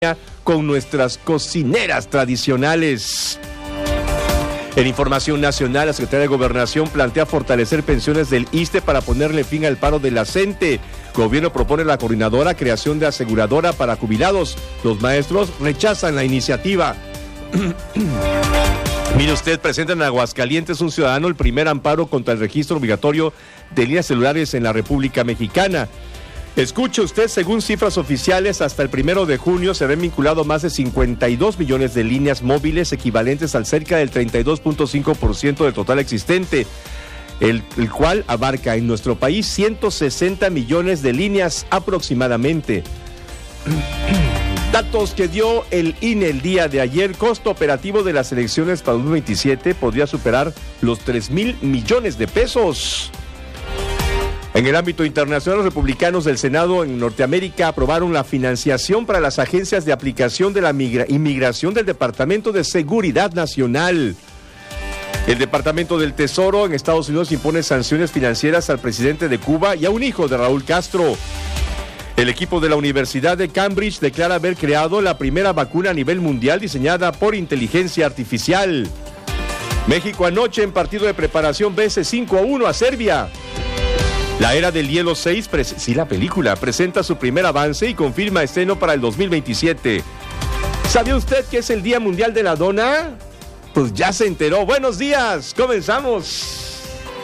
con nuestras cocineras tradicionales. En información nacional, la Secretaría de Gobernación plantea fortalecer pensiones del ISSSTE para ponerle fin al paro de la CENTE. Gobierno propone la coordinadora creación de aseguradora para jubilados. Los maestros rechazan la iniciativa. Mire usted, presenta en Aguascalientes un ciudadano el primer amparo contra el registro obligatorio de líneas celulares en la República Mexicana. Escuche usted, según cifras oficiales, hasta el 1 de junio se ven vinculados más de 52 millones de líneas móviles, equivalentes al cerca del 32.5% del total existente, el cual abarca en nuestro país 160 millones de líneas aproximadamente. Datos que dio el INE el día de ayer: costo operativo de las elecciones para 2027 podría superar los 3,000 millones de pesos. En el ámbito internacional, los republicanos del Senado en Norteamérica aprobaron la financiación para las agencias de aplicación de la inmigración del Departamento de Seguridad Nacional. El Departamento del Tesoro en Estados Unidos impone sanciones financieras al presidente de Cuba y a un hijo de Raúl Castro. El equipo de la Universidad de Cambridge declara haber creado la primera vacuna a nivel mundial diseñada por inteligencia artificial. México anoche en partido de preparación vence 5-1 a Serbia. La Era del Hielo 6, la película, presenta su primer avance y confirma estreno para el 2027. ¿Sabía usted que es el Día Mundial de la Dona? Pues ya se enteró. Buenos días, comenzamos.